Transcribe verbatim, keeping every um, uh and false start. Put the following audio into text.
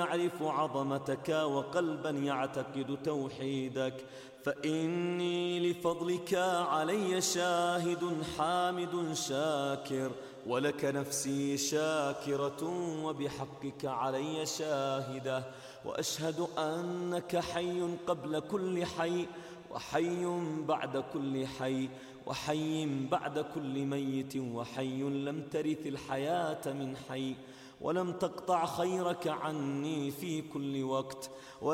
يعرف عظمتك وقلبا يعتقد توحيدك، فإني لفضلك علي شاهد حامد شاكر، ولك نفسي شاكرة وبحقك علي شاهدة، وأشهد أنك حي قبل كل حي، وحي بعد كل حي، وحي بعد كل ميت، وحي لم ترث الحياة من حي، ولم تقطع خيرك عني في كل وقت.